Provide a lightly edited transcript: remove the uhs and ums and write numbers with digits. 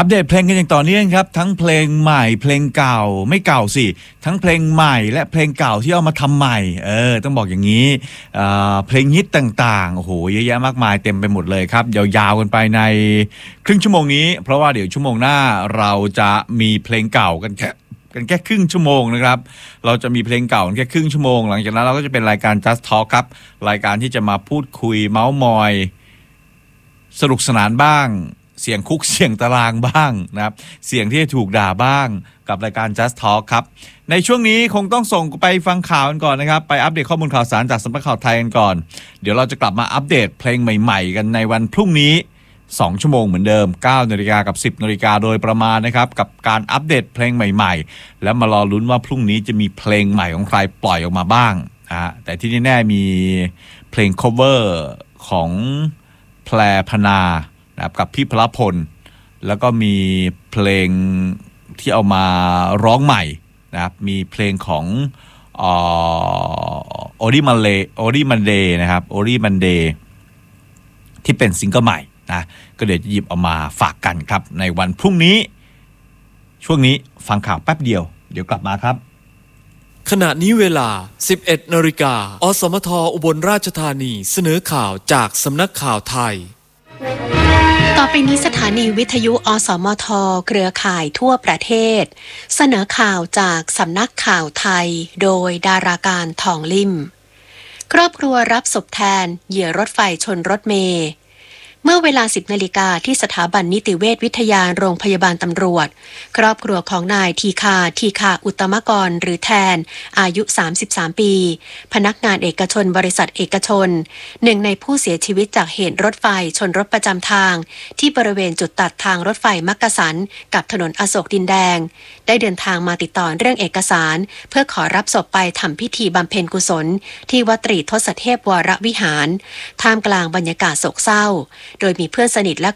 อัปเดตเพลงกันอย่างต่อเนื่องครับทั้งเพลงใหม่เพลงเก่าไม่เก่าสิทั้งเพลงใหม่และเพลงเก่าที่เอามาทำใหม่ต้องบอกอย่างนี้เพลงฮิตต่างๆโอ้โหเยอะแยะมากมายเต็มไปหมดเลยครับยาวๆกันไปในครึ่งชั่วโมงนี้เพราะว่าเดี๋ยวชั่วโมงหน้าเราจะมีเพลงเก่ากันแค่ครึ่งชั่วโมงนะครับเราจะมีเพลงเก่าแค่ครึ่งชั่วโมงหลังจากนั้นเราก็จะเป็นรายการ Just Talk ครับรายการที่จะมาพูดคุยเม้ามอยสนุกสนานบ้างเสียงคุกเสียงตารางบ้างนะครับเสียงที่ถูกด่าบ้างกับรายการ Just Talk ครับในช่วงนี้คงต้องส่งไปฟังข่าวกันก่อนนะครับไปอัปเดตข้อมูลข่าวสารจากสำนักข่าวไทยกันก่อนเดี๋ยวเราจะกลับมาอัปเดตเพลงใหม่ๆกันในวันพรุ่งนี้2ชั่วโมงเหมือนเดิม 9 นาฬิกากับ 10 นาฬิกาโดยประมาณนะครับกับการอัปเดตเพลงใหม่ๆแล้วมารอลุ้นว่าพรุ่งนี้จะมีเพลงใหม่ของใครปล่อยออกมาบ้างแต่ที่แน่ๆมีเพลง cover ของแพรพนากับพี่พลพลแล้วก็มีเพลงที่เอามาร้องใหม่นะครับมีเพลงของโอริมันเดย์นะครับโอริมันเดย์ที่เป็นซิงเกิลใหม่นะก็เดี๋ยวจะหยิบเอามาฝากกันครับในวันพรุ่งนี้ช่วงนี้ฟังข่าวแป๊บเดียวเดี๋ยวกลับมาครับขณะนี้เวลา 11 นาฬิกาอสมทอุบลราชธานีเสนอข่าวจากสำนักข่าวไทยต่อไปนี้สถานีวิทยุอสมทเครือข่ายทั่วประเทศเสนอข่าวจากสำนักข่าวไทยโดยดาราการทองลิ่มครอบครัวรับศพแทนเหยื่อรถไฟชนรถเมล์เมื่อเวลา 10 นาฬิกาที่สถาบันนิติเวชวิทยาโรงพยาบาลตำรวจครอบครัวของนายทีคาอุตตมกรหรือแทนอายุ33ปีพนักงานเอกชนบริษัทเอกชนหนึ่งในผู้เสียชีวิตจากเหตุรถไฟชนรถประจำทางที่บริเวณจุดตัดทางรถไฟมักกะสันกับถนนอโศกดินแดงได้เดินทางมาติดต่อเรื่องเอกสารเพื่อขอรับศพไปทำพิธีบำเพ็ญกุศลที่วัดตรีทศเทพวรวิหารท่ามกลางบรรยากาศโศกเศร้าโดยมีเพื่อนสนิทและ